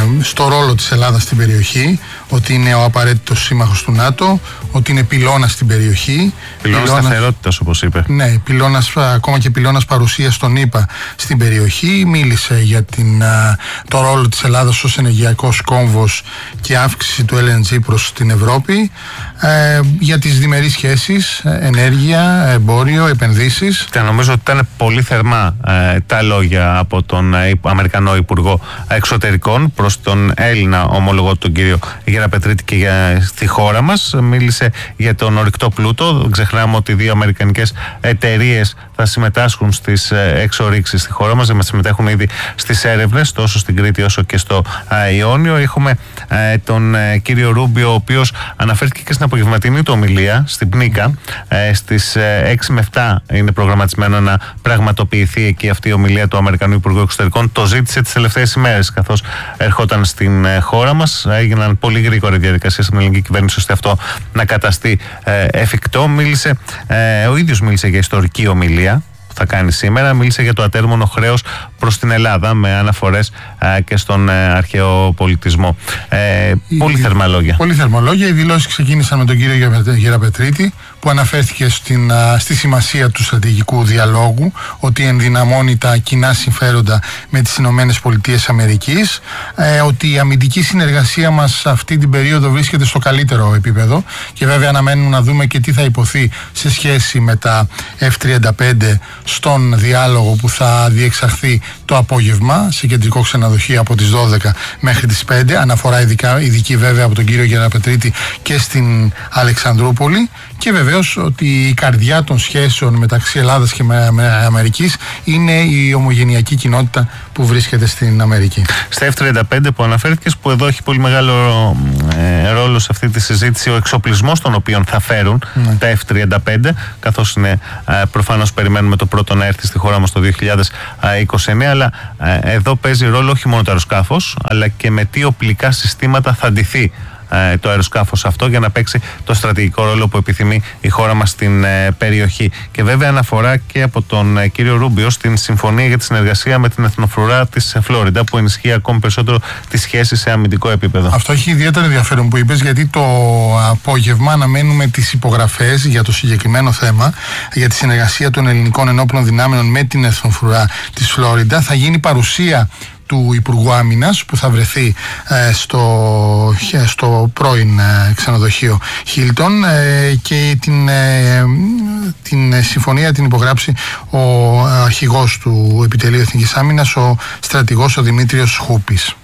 στο ρόλο της Ελλάδας στην περιοχή, ότι είναι ο απαραίτητος σύμμαχος του ΝΑΤΟ, ότι είναι πυλώνας στην περιοχή. Πυλώνας σταθερότητας, όπως είπε. Ναι, ακόμα και πυλώνας παρουσίας των ΗΠΑ στην περιοχή. Μίλησε για το ρόλο της Ελλάδας ως ενεργειακός κόμβος και αύξηση του LNG προς την Ευρώπη, για τις διμερείς σχέσεις, ενέργεια, εμπόριο, επενδύσεις. Και νομίζω ότι ήταν πολύ θερμά τα λόγια από τον Αμερικανό Υπουργό Εξωτερικών προς τον Έλληνα ομολογό, τον κύριο Γεραπετρίτη, και στη χώρα μας. Μίλησε για τον ορυκτό πλούτο. Δεν ξεχνάμε ότι 2 αμερικανικές εταιρείες θα συμμετάσχουν στις εξορίξεις στη χώρα μας, συμμετέχουν ήδη στις έρευνες τόσο στην Κρήτη όσο και στο Ιόνιο. Έχουμε τον κύριο Ρούμπιο, ο οποίος αναφέρθηκε και στην απογευματινή του ομιλία στην Πνίκα. Στις 6 με 7 είναι προγραμματισμένο να πραγματοποιηθεί εκεί αυτή η ομιλία του Αμερικανού Υπουργού Εξωτερικών. Το ζήτησε τις τελευταίες ημέρες καθώς ερχόταν στην χώρα μας. Έγιναν πολύ γρήγορα διαδικασίες στην ελληνική κυβέρνηση ώστε αυτό να καταστεί εφικτό. Ο ίδιος μίλησε για ιστορική ομιλία που θα κάνει σήμερα. Μίλησε για το ατέρμονο χρέος προς την Ελλάδα με αναφορές και στον αρχαίο πολιτισμό. Πολύ θερμά λόγια. Πολύ θερμά λόγια. Οι δηλώσεις ξεκίνησαν με τον κύριο Γεραπετρίτη, που αναφέρθηκε στη σημασία του στρατηγικού διαλόγου, ότι ενδυναμώνει τα κοινά συμφέροντα με τις Ηνωμένες Πολιτείες Αμερικής, ότι η αμυντική συνεργασία μας αυτή την περίοδο βρίσκεται στο καλύτερο επίπεδο, και βέβαια αναμένουμε να δούμε και τι θα υποθεί σε σχέση με τα F-35 στον διάλογο που θα διεξαχθεί το απόγευμα σε κεντρικό ξενοδοχείο από τις 12 μέχρι τις 5. Αναφορά ειδική βέβαια από τον κύριο Γεραπετρίτη και στην Αλεξανδρούπολη. Και βεβαίως ότι η καρδιά των σχέσεων μεταξύ Ελλάδας και Αμερικής είναι η ομογενειακή κοινότητα που βρίσκεται στην Αμερική. Στα F-35 που αναφέρθηκες, που εδώ έχει πολύ μεγάλο ρόλο σε αυτή τη συζήτηση ο εξοπλισμός τον οποίο θα φέρουν τα F-35, καθώς είναι προφανώς περιμένουμε το πρώτο να έρθει στη χώρα μας το 2029, αλλά εδώ παίζει ρόλο όχι μόνο το αεροσκάφος, αλλά και με τι οπλικά συστήματα θα ντυθεί το αεροσκάφος αυτό για να παίξει το στρατηγικό ρόλο που επιθυμεί η χώρα μας στην περιοχή. Και βέβαια αναφορά και από τον κύριο Ρούμπιο στην συμφωνία για τη συνεργασία με την εθνοφρουρά της Φλόριντα, που ενισχύει ακόμη περισσότερο τις σχέσεις σε αμυντικό επίπεδο. Αυτό έχει ιδιαίτερο ενδιαφέρον που είπες, γιατί το απόγευμα αναμένουμε τις υπογραφές για το συγκεκριμένο θέμα, για τη συνεργασία των ελληνικών ενόπλων δυνάμεων με την εθνοφρουρά της Φλόριντα. Θα γίνει παρουσία του Υπουργού Άμυνας που θα βρεθεί στο πρώην ξενοδοχείο Χίλτον, και την συμφωνία την υπογράψει ο αρχηγός του Επιτελείου Εθνικής Άμυνας, ο στρατηγός ο Δημήτριος Χούπης.